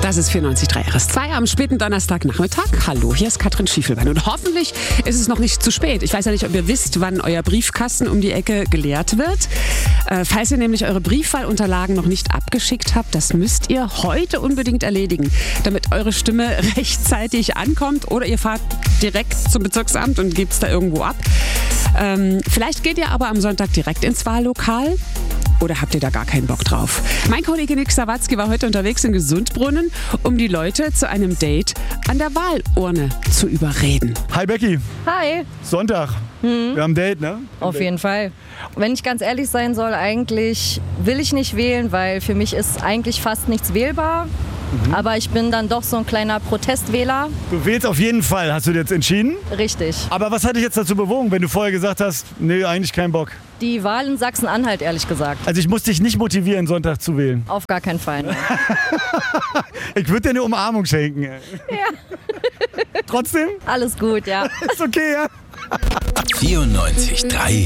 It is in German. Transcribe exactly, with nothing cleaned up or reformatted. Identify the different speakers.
Speaker 1: Das ist vierundneunzig Komma drei R S zwei am späten Donnerstagnachmittag. Hallo, hier ist Katrin Schiefelbein und hoffentlich ist es noch nicht zu spät. Ich weiß ja nicht, ob ihr wisst, wann euer Briefkasten um die Ecke geleert wird. Äh, falls ihr nämlich eure Briefwahlunterlagen noch nicht abgeschickt habt, das müsst ihr heute unbedingt erledigen, damit eure Stimme rechtzeitig ankommt oder ihr fahrt direkt zum Bezirksamt und gebt es da irgendwo ab. Ähm, vielleicht geht ihr aber am Sonntag direkt ins Wahllokal. Oder habt ihr da gar keinen Bock drauf? Mein Kollege Nick Sawatzki war heute unterwegs in Gesundbrunnen, um die Leute zu einem Date an der Wahlurne zu überreden.
Speaker 2: Hi Becky.
Speaker 3: Hi.
Speaker 2: Sonntag. Hm. Wir haben ein Date, ne?
Speaker 3: Auf
Speaker 2: Date.
Speaker 3: jeden Fall. Wenn ich ganz ehrlich sein soll, eigentlich will ich nicht wählen, weil für mich ist eigentlich fast nichts wählbar. Mhm. Aber ich bin dann doch so ein kleiner Protestwähler.
Speaker 2: Du wählst auf jeden Fall, hast du dir jetzt entschieden?
Speaker 3: Richtig.
Speaker 2: Aber was hat dich jetzt dazu bewogen, wenn du vorher gesagt hast, nee, eigentlich keinen Bock?
Speaker 3: Die Wahl in Sachsen-Anhalt, ehrlich gesagt.
Speaker 2: Also ich muss dich nicht motivieren, Sonntag zu wählen.
Speaker 3: Auf gar keinen Fall. Ne?
Speaker 2: Ich würde dir eine Umarmung schenken.
Speaker 3: Ja.
Speaker 2: Trotzdem?
Speaker 3: Alles gut, ja.
Speaker 2: Ist okay, ja?
Speaker 4: vierundneunzig Komma drei